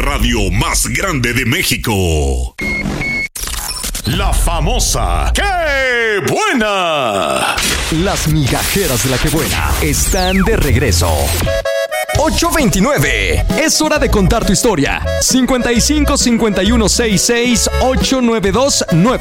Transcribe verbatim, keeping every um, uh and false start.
radio más grande de México. La famosa ¡Qué buena! Las migajeras de la Qué Buena están de regreso. ocho veintinueve. Es hora de contar tu historia. cincuenta y cinco, cincuenta y uno, sesenta y seis, ochocientos noventa y dos, nueve.